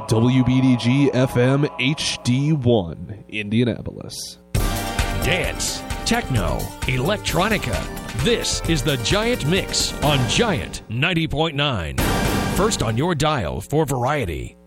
WBDG FM HD1, Indianapolis. Dance, techno, electronica. This is the Giant Mix on Giant 90.9. First on your dial for variety.